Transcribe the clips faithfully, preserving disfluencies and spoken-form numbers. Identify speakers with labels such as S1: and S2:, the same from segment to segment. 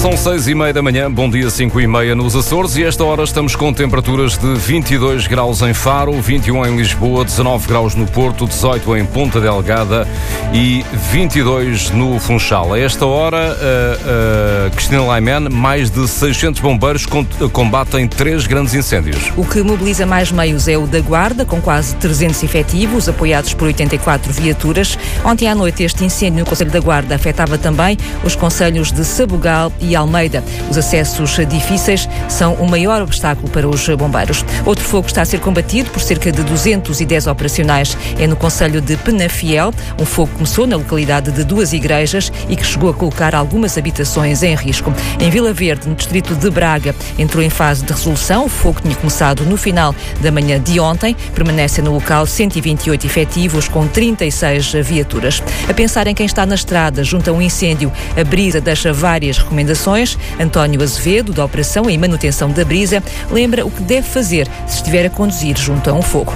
S1: São seis e meia da manhã, bom dia, cinco e meia nos Açores, e esta hora estamos com temperaturas de vinte e dois graus em Faro, vinte e um em Lisboa, dezanove graus no Porto, dezoito em Ponta Delgada e vinte e dois no Funchal. A esta hora, uh, uh, Cristina Laiman, mais de seiscentos bombeiros combatem três grandes incêndios.
S2: O que mobiliza mais meios é o da Guarda, com quase trezentos efetivos, apoiados por oitenta e quatro viaturas. Ontem à noite este incêndio no Concelho da Guarda afetava também os concelhos de Sabugal e Almeida. Os acessos difíceis são o maior obstáculo para os bombeiros. Outro fogo está a ser combatido por cerca de duzentos e dez operacionais. É no concelho de Penafiel. Um fogo começou na localidade de duas igrejas e que chegou a colocar algumas habitações em risco. Em Vila Verde, no distrito de Braga, entrou em fase de resolução. O fogo tinha começado no final da manhã de ontem. Permanecem no local cento e vinte e oito efetivos com trinta e seis viaturas. A pensar em quem está na estrada junto a um incêndio, a Brisa deixa várias recomendações. António Azevedo, da Operação e Manutenção da Brisa, lembra o que deve fazer se estiver a conduzir junto a um fogo.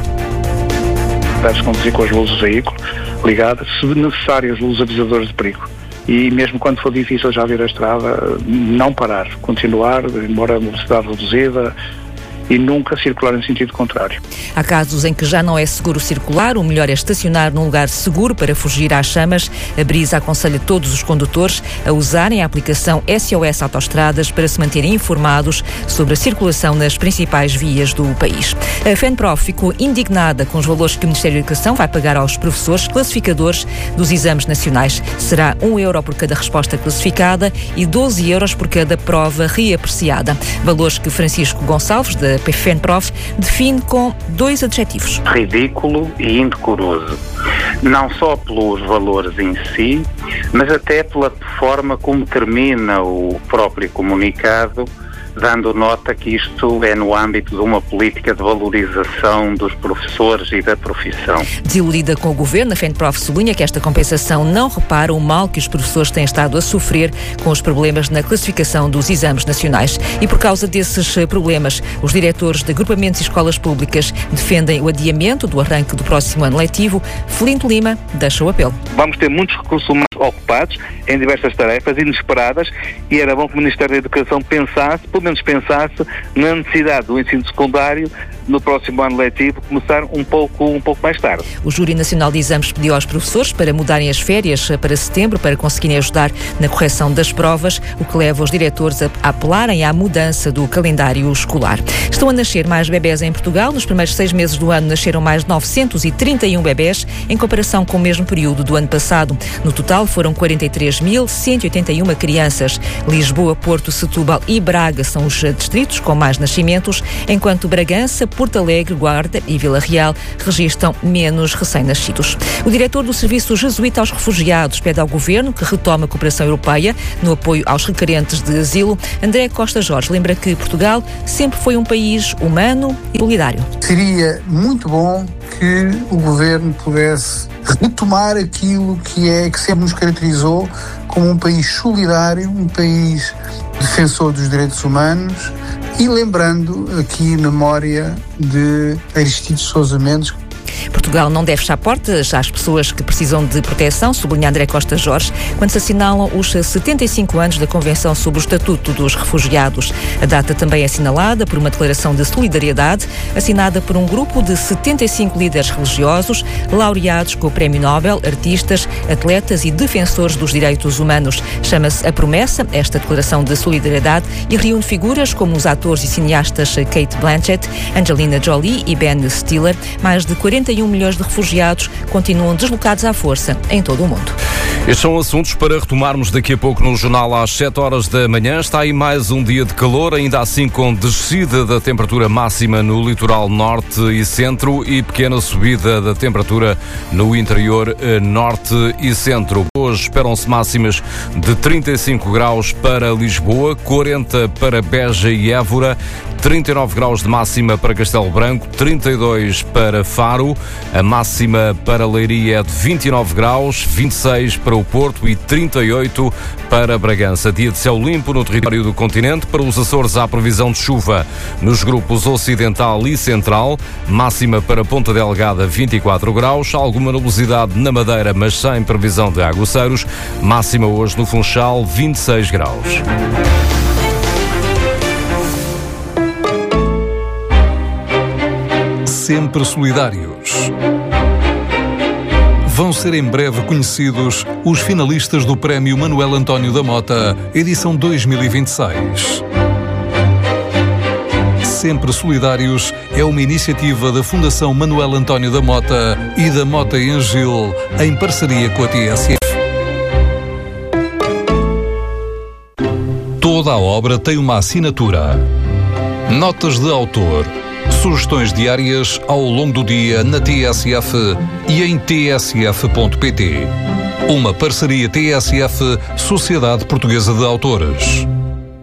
S3: Deve-se conduzir com as luzes do veículo ligadas, se necessário as luzes avisadoras de perigo. E mesmo quando for difícil já vir a estrada, não parar, continuar, embora a velocidade reduzida, e nunca circular em sentido contrário.
S2: Há casos em que já não é seguro circular, o melhor é estacionar num lugar seguro para fugir às chamas. A Brisa aconselha todos os condutores a usarem a aplicação S O S Autoestradas para se manterem informados sobre a circulação nas principais vias do país. A FENPROF ficou indignada com os valores que o Ministério da Educação vai pagar aos professores classificadores dos exames nacionais. Será um euro por cada resposta classificada e doze euros por cada prova reapreciada. Valores que Francisco Gonçalves, da FENPROF, define com dois adjetivos:
S4: ridículo e indecoroso. Não só pelos valores em si, mas até pela forma como termina o próprio comunicado, dando nota que isto é no âmbito de uma política de valorização dos professores e da profissão.
S2: Desiludida com o governo, a FENPROF sublinha que esta compensação não repara o mal que os professores têm estado a sofrer com os problemas na classificação dos exames nacionais. E por causa desses problemas, os diretores de agrupamentos e escolas públicas defendem o adiamento do arranque do próximo ano letivo. Felinto Lima deixa o apelo.
S5: Vamos ter muitos recursos humanos ocupados em diversas tarefas inesperadas e era bom que o Ministério da Educação pensasse, pelo menos pensasse, na necessidade do ensino secundário no próximo ano letivo começar um pouco, um pouco mais tarde.
S2: O Júri Nacional de Exames pediu aos professores para mudarem as férias para setembro para conseguirem ajudar na correção das provas, o que leva os diretores a apelarem à mudança do calendário escolar. Estão a nascer mais bebés em Portugal. Nos primeiros seis meses do ano nasceram mais novecentos e trinta e um bebés em comparação com o mesmo período do ano passado. No total foram quarenta e três mil cento e oitenta e uma crianças. Lisboa, Porto, Setúbal e Braga são os distritos com mais nascimentos, enquanto Bragança, Porto Alegre, Guarda e Vila Real registram menos recém-nascidos. O diretor do Serviço Jesuíta aos Refugiados pede ao Governo que retome a cooperação europeia no apoio aos requerentes de asilo. André Costa Jorge lembra que Portugal sempre foi um país humano e solidário.
S6: Seria muito bom que o Governo pudesse retomar aquilo que é que sempre nos caracterizou como um país solidário, um país defensor dos direitos humanos, e lembrando aqui a memória de Aristides Sousa Mendes.
S2: Portugal não deve fechar portas às pessoas que precisam de proteção, sublinha André Costa Jorge, quando se assinalam os setenta e cinco anos da Convenção sobre o Estatuto dos Refugiados. A data também é assinalada por uma declaração de solidariedade, assinada por um grupo de setenta e cinco líderes religiosos, laureados com o Prémio Nobel, artistas, atletas e defensores dos direitos humanos. Chama-se A Promessa, esta declaração de solidariedade, e reúne figuras como os atores e cineastas Kate Blanchett, Angelina Jolie e Ben Stiller. Mais de quarenta e um milhões de refugiados continuam deslocados à força em todo o mundo.
S1: Estes são assuntos para retomarmos daqui a pouco no jornal às sete horas da manhã. Está aí mais um dia de calor, ainda assim com descida da temperatura máxima no litoral norte e centro e pequena subida da temperatura no interior norte e centro. Hoje esperam-se máximas de trinta e cinco graus para Lisboa, quarenta para Beja e Évora, trinta e nove graus de máxima para Castelo Branco, trinta e dois para Faro, a máxima para Leiria é de vinte e nove graus, vinte e seis para o Porto e trinta e oito para Bragança. Dia de céu limpo no território do continente. Para os Açores há previsão de chuva nos grupos ocidental e central, máxima para Ponta Delgada vinte e quatro graus, alguma nebulosidade na Madeira, mas sem previsão de aguaceiros. Terceiros. Máxima hoje no Funchal, vinte e seis graus.
S7: Sempre solidários. Vão ser em breve conhecidos os finalistas do Prémio Manuel António da Mota, edição dois mil e vinte e seis. Sempre Solidários é uma iniciativa da Fundação Manuel António da Mota e da Mota e Angil, em parceria com a T S F. Toda a obra tem uma assinatura. Notas de autor. Sugestões diárias ao longo do dia na T S F e em t s f ponto p t. Uma parceria T S F, Sociedade Portuguesa de Autores.